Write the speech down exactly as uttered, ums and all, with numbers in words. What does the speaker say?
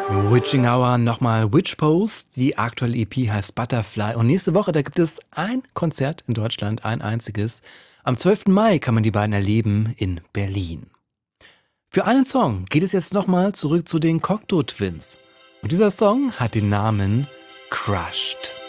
Witching Hour, nochmal Witch Post. Die aktuelle E P heißt Butterfly. Und nächste Woche, da gibt es ein Konzert in Deutschland, ein einziges. Am zwölften Mai kann man die beiden erleben in Berlin. Für einen Song geht es jetzt nochmal zurück zu den Cocteau Twins. Und dieser Song hat den Namen Crushed.